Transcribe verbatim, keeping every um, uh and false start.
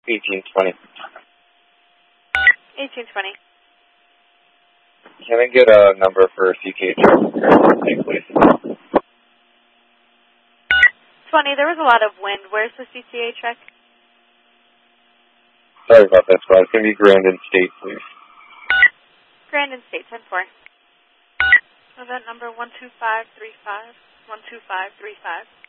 eighteen twenty. eighteen twenty. Can I get a number for C K H, please? twenty, there was a lot of wind. Where's the C T A check? Sorry about that, squad. It's going to be Grandin State, please. Grandin State, ten four. Was that number one two five three five? one two five three five.